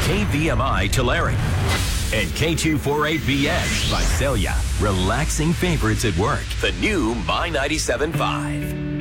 KVMI Tulare. And K248BX Visalia. Relaxing favorites at work. The new My 97.5.